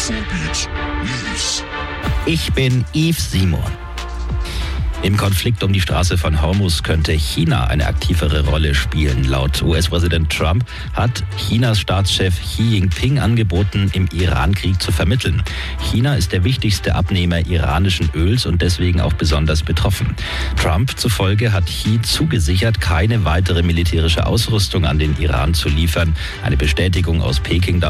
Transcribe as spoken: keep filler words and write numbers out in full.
Infobeat News. Ich bin Yves Simon. Im Konflikt um die Straße von Hormuz könnte China eine aktivere Rolle spielen. Laut U S-Präsident Trump hat Chinas Staatschef Xi Jinping angeboten, im Iran-Krieg zu vermitteln. China ist der wichtigste Abnehmer iranischen Öls und deswegen auch besonders betroffen. Trump zufolge hat Xi zugesichert, keine weitere militärische Ausrüstung an den Iran zu liefern. Eine Bestätigung aus Peking